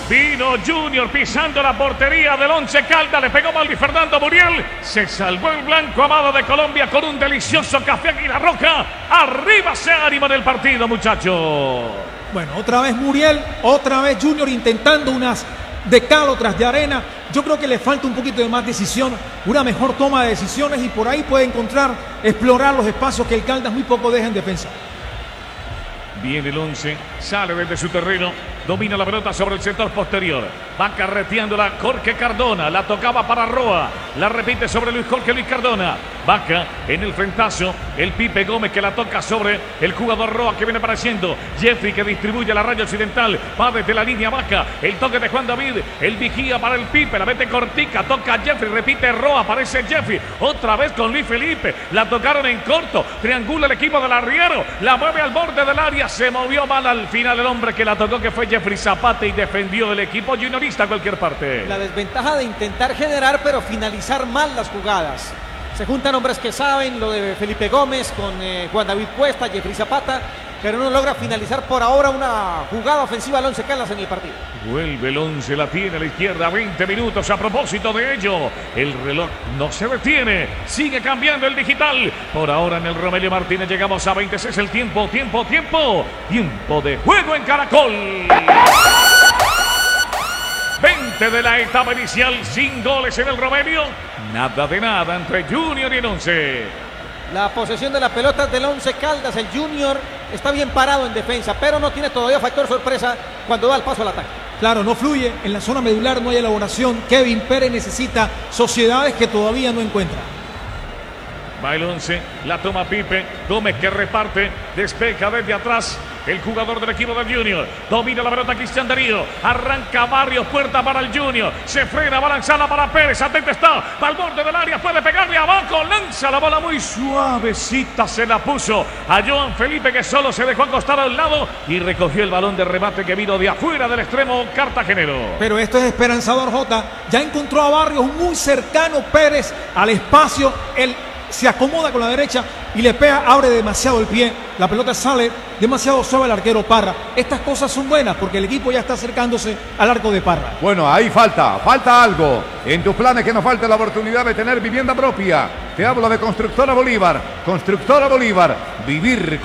Vino Junior pisando la portería del Once Caldas. Le pegó mal y Fernando Muriel. Se salvó el blanco amado de Colombia con un delicioso café Águila Roja. Arriba se ánimo en el partido, muchachos. Bueno, otra vez Muriel, otra vez Junior intentando unas de cal, otras de arena. Yo creo que le falta un poquito de más decisión, una mejor toma de decisiones y por ahí puede encontrar, explorar los espacios que el Caldas muy poco deja en defensa. Viene el Once, sale desde su terreno, domina la pelota sobre el sector posterior. Va carreteándola Jorge Cardona, la tocaba para Roa, la repite sobre Luis Cardona. Vaca en el frentazo, el Pipe Gómez que la toca sobre el jugador Roa que viene apareciendo. Jeffrey que distribuye la raya occidental, va desde la línea Vaca, el toque de Juan David, el vigía para el Pipe, la mete cortica, toca Jeffrey, repite Roa, aparece Jeffrey, otra vez con Luis Felipe, la tocaron en corto, triangula el equipo del arriero, la mueve al borde del área, se movió mal al final el hombre que la tocó que fue Jeffrey Zapata y defendió el equipo juniorista a cualquier parte. La desventaja de intentar generar pero finalizar mal las jugadas. Se juntan hombres que saben, lo de Felipe Gómez con Juan David Cuesta, Jeffrey Zapata, pero no logra finalizar por ahora una jugada ofensiva al Once Caldas en el partido. Vuelve el Once, la tiene a la izquierda, 20 minutos. A propósito de ello, el reloj no se detiene, sigue cambiando el digital. Por ahora en el Romelio Martínez llegamos a 26 el tiempo de juego en Caracol. 20 de la etapa inicial, sin goles en el Romelio. Nada de nada entre Junior y el Once. La posesión de la pelota del Once Caldas. El Junior está bien parado en defensa, pero no tiene todavía factor sorpresa cuando da el paso al ataque. Claro, no fluye. En la zona medular no hay elaboración. Kevin Pérez necesita sociedades que todavía no encuentra. Va el Once, la toma Pipe, Gómez que reparte, despeja desde atrás el jugador del equipo del Junior, domina la pelota Cristian Darío, arranca Barrios, puerta para el Junior, se frena, va lanzada para Pérez, atento está, va al borde del área, puede pegarle abajo, lanza la bola muy suavecita, se la puso a Joan Felipe que solo se dejó acostar al lado y recogió el balón de remate que vino de afuera del extremo cartagenero. Pero esto es esperanzador, Jota, ya encontró a Barrios muy cercano Pérez al espacio, él se acomoda con la derecha y le pega, abre demasiado el pie, la pelota sale demasiado suave al arquero Parra. Estas cosas son buenas porque el equipo ya está acercándose al arco de Parra. Bueno, ahí falta algo. En tus planes que nos falta la oportunidad de tener vivienda propia. Te hablo de Constructora Bolívar, vivir